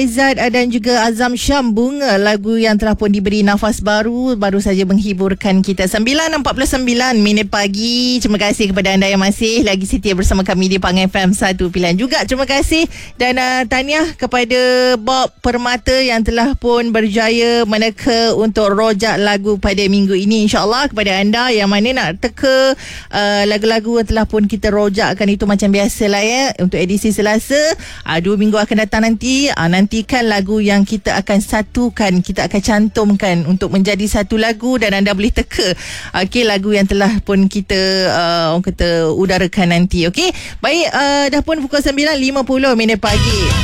Izzat dan juga Azam Syam, Bunga, lagu yang telah pun diberi nafas baru saja menghiburkan kita. 9.49 minit pagi. Terima kasih kepada anda yang masih lagi setia bersama kami di Pang FM 1 Pilihan juga. Terima kasih dan tahniah kepada Bob Permata yang telah pun berjaya meneka untuk rojak lagu pada minggu ini. InsyaAllah kepada anda yang mana nak teka lagu-lagu yang telah pun kita rojakkan itu macam biasalah ya, untuk edisi Selasa 2 minggu akan datang nanti. Nantikan lagu yang kita akan satukan, kita akan cantumkan untuk menjadi satu lagu dan anda boleh teka lagu yang telah pun kita orang kata udarakan nanti. Okey, baik, dah pun pukul 9.50 minit pagi.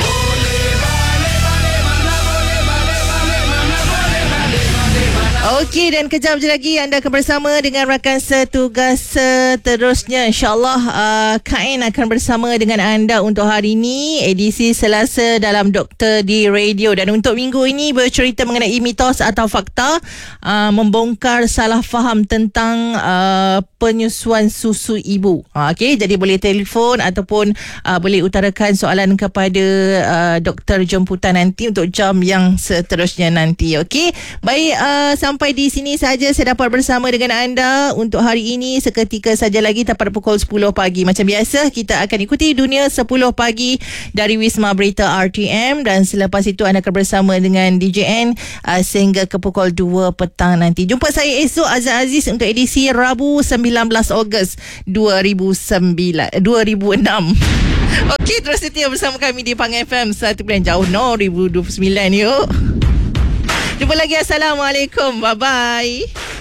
Okey, dan kejap je lagi anda akan bersama dengan rakan setugas seterusnya. InsyaAllah Kain akan bersama dengan anda untuk hari ini, edisi Selasa dalam Doktor di Radio. Dan untuk minggu ini bercerita mengenai mitos atau fakta, membongkar salah faham tentang penyusuan susu ibu. Okey, jadi boleh telefon ataupun boleh utarakan soalan kepada doktor jemputan nanti untuk jam yang seterusnya nanti. Okey, baik, sampai di sini saja saya dapat bersama dengan anda untuk hari ini. Seketika saja lagi tepat pukul 10 pagi. Macam biasa kita akan ikuti Dunia 10 pagi dari Wisma Berita RTM, dan selepas itu anda akan bersama dengan DJN sehingga ke pukul 2 petang nanti. Jumpa saya esok Azan Aziz untuk edisi Rabu 19 Ogos 2006. Okey, terus setia bersama kami di Pang FM 1 Pilihan Jauh 2029 yuk. Jumpa lagi. Assalamualaikum. Bye-bye.